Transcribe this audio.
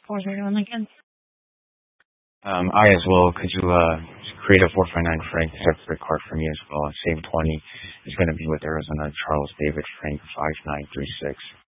401 Lincoln. I as well. Could you create a 459 Frank separate card for me as well? Same 20 is going to be with Arizona Charles David Frank 5936.